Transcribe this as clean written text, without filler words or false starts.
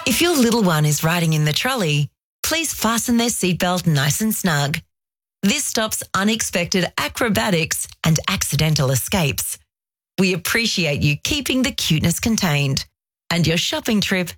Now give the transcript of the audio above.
If your little one is riding in the trolley, please fasten their seatbelt nice and snug. This stops unexpected acrobatics and accidental escapes. We appreciate you keeping the cuteness contained, and your shopping trip